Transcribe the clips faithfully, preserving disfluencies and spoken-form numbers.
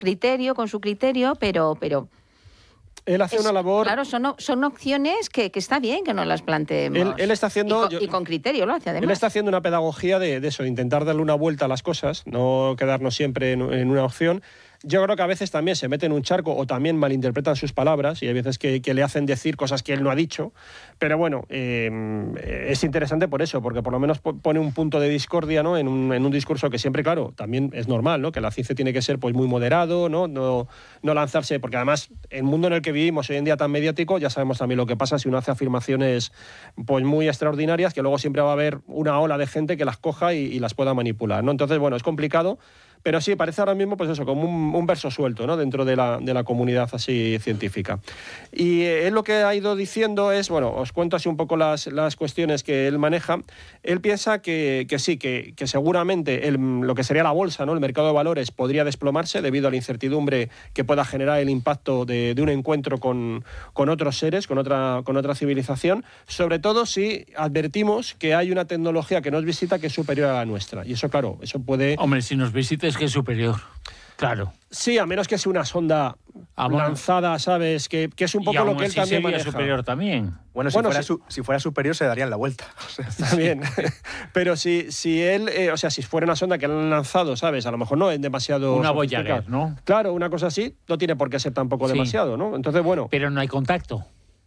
criterio, con su criterio, pero... pero Él hace es, una labor... Claro, son, son opciones que, que está bien que nos las planteemos. Él, él está haciendo... Y con, yo, y con criterio lo hace, además. Él está haciendo una pedagogía de, de eso, de intentar darle una vuelta a las cosas, no quedarnos siempre en, en una opción. Yo creo que a veces también se mete en un charco o también malinterpretan sus palabras y hay veces que, que le hacen decir cosas que él no ha dicho. Pero bueno, eh, es interesante por eso, porque por lo menos pone un punto de discordia, ¿no? en, un, en un discurso que siempre, claro, también es normal, ¿no? Que la ciencia tiene que ser pues, muy moderado, ¿no? No, no lanzarse, porque además el mundo en el que vivimos hoy en día tan mediático, ya sabemos también lo que pasa si uno hace afirmaciones pues, muy extraordinarias, que luego siempre va a haber una ola de gente que las coja y, y las pueda manipular, ¿no? Entonces, bueno, es complicado. Pero sí, parece ahora mismo, pues eso, como un, un verso suelto, ¿no? Dentro de la, de la comunidad así científica. Y eh, él lo que ha ido diciendo es, bueno, os cuento así un poco las, las cuestiones que él maneja. Él piensa que, que sí, que, que seguramente el, lo que sería la bolsa, ¿no? El mercado de valores podría desplomarse debido a la incertidumbre que pueda generar el impacto de, de un encuentro con, con otros seres, con otra, con otra civilización, sobre todo si advertimos que hay una tecnología que nos visita que es superior a la nuestra. Y eso, claro, eso puede... Hombre, si nos visita es que es superior, claro. Sí, a menos que sea una sonda ah, bueno. lanzada, ¿sabes? Que, que es un poco lo que él también maneja. superior también. Bueno, si, bueno, fuera si, su, si fuera superior se darían la vuelta. O sea, también. Pero si, si él, eh, o sea, si fuera una sonda que han lanzado, ¿sabes? A lo mejor no es demasiado... Una Voyager, ¿no? Claro, una cosa así no tiene por qué ser tampoco sí. demasiado, ¿no? Entonces, bueno... Pero no hay contacto.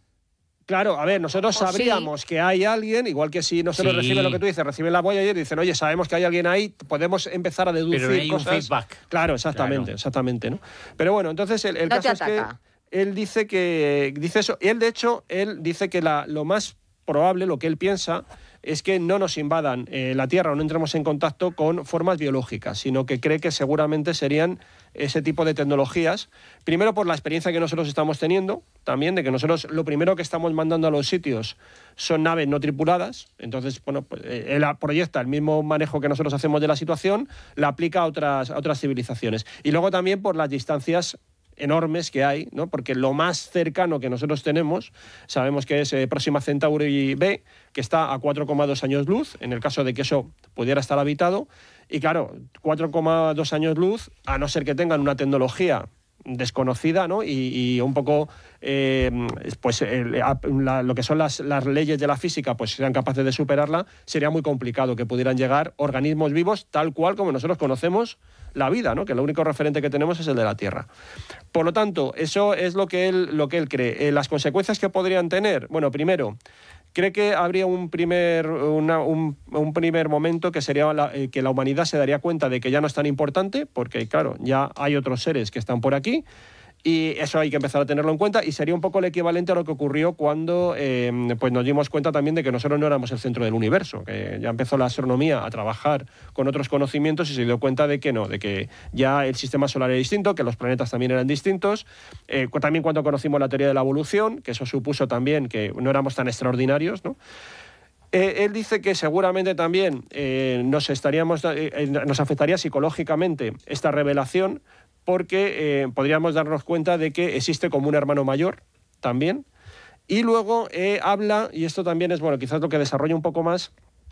Claro, a ver, nosotros sabríamos sí. que hay alguien, igual que si nosotros sí. reciben lo que tú dices, reciben la Voyager y dicen, oye, sabemos que hay alguien ahí, podemos empezar a deducir Pero hay cosas. un feedback. Claro, exactamente, claro. exactamente, ¿no? Pero bueno, entonces el, el no caso es que él dice que dice eso, y él de hecho, él dice que la, lo más probable, lo que él piensa, es que no nos invadan eh, la Tierra o no entremos en contacto con formas biológicas, sino que cree que seguramente serían ese tipo de tecnologías, primero por la experiencia que nosotros estamos teniendo, también de que nosotros lo primero que estamos mandando a los sitios son naves no tripuladas, entonces, bueno, pues, él proyecta el mismo manejo que nosotros hacemos de la situación, la aplica a otras, a otras civilizaciones. Y luego también por las distancias enormes que hay, ¿no? Porque lo más cercano que nosotros tenemos, sabemos que es eh, Próxima Centauri B, que está a cuatro coma dos años luz, en el caso de que eso pudiera estar habitado, y claro, cuatro coma dos años luz, a no ser que tengan una tecnología desconocida, ¿no? Y, y un poco eh, pues el, la, lo que son las, las leyes de la física pues sean capaces de superarla, sería muy complicado que pudieran llegar organismos vivos tal cual como nosotros conocemos la vida, ¿no? Que el único referente que tenemos es el de la Tierra. Por lo tanto, eso es lo que él, lo que él cree. Eh, las consecuencias que podrían tener, bueno, primero, cree que habría un primer, una, un, un primer momento que sería la, eh, que la humanidad se daría cuenta de que ya no es tan importante, porque claro, ya hay otros seres que están por aquí, y eso hay que empezar a tenerlo en cuenta, y sería un poco el equivalente a lo que ocurrió cuando eh, pues nos dimos cuenta también de que nosotros no éramos el centro del universo, que ya empezó la astronomía a trabajar con otros conocimientos y se dio cuenta de que no, de que ya el sistema solar era distinto, que los planetas también eran distintos, eh, también cuando conocimos la teoría de la evolución, que eso supuso también que no éramos tan extraordinarios, ¿no? Eh, él dice que seguramente también eh, nos, estaríamos, eh, nos afectaría psicológicamente esta revelación, porque eh, podríamos darnos cuenta de que existe como un hermano mayor también. Y luego eh, habla, y esto también es, bueno, quizás lo que desarrolla un poco más,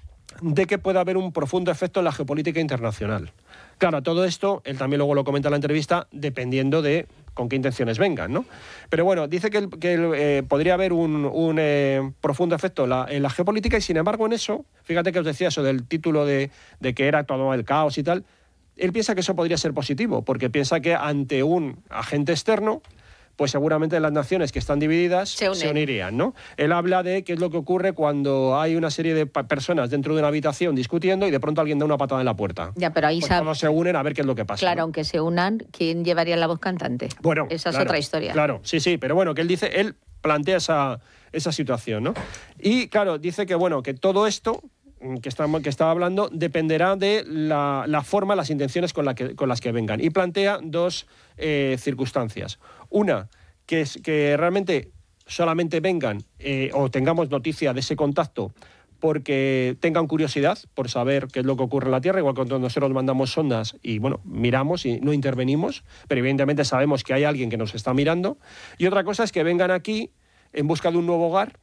de que puede haber un profundo efecto en la geopolítica internacional. Claro, todo esto, él también luego lo comenta en la entrevista, dependiendo de con qué intenciones vengan, ¿no? Pero bueno, dice que, el, que el, eh, podría haber un, un eh, profundo efecto en la, en la geopolítica, y sin embargo en eso, fíjate que os decía eso del título de, de que era todo el caos y tal, él piensa que eso podría ser positivo, porque piensa que ante un agente externo, pues seguramente las naciones que están divididas se, se unirían, ¿no? Él habla de qué es lo que ocurre cuando hay una serie de personas dentro de una habitación discutiendo y de pronto alguien da una patada en la puerta. Ya, pero ahí pues sabe... todos se unen a ver qué es lo que pasa. Claro, ¿no? Aunque se unan, ¿quién llevaría la voz cantante? Bueno, esa es claro, otra historia. Claro, sí, sí, pero bueno, que él dice, él plantea esa, esa situación, ¿no? Y claro, dice que bueno, que todo esto que estaba, que estaba hablando dependerá de la, la forma, las intenciones con, la que, con las que vengan. Y plantea dos eh, circunstancias. Una, que, es, que realmente solamente vengan eh, o tengamos noticia de ese contacto porque tengan curiosidad por saber qué es lo que ocurre en la Tierra, igual que cuando nosotros mandamos sondas y bueno, miramos y no intervenimos, pero evidentemente sabemos que hay alguien que nos está mirando. Y otra cosa es que vengan aquí en busca de un nuevo hogar,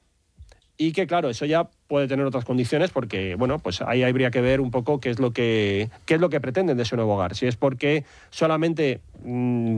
y que, claro, eso ya puede tener otras condiciones porque, bueno, pues ahí habría que ver un poco qué es lo que, qué es lo que pretenden de ese nuevo hogar. Si es porque solamente mmm,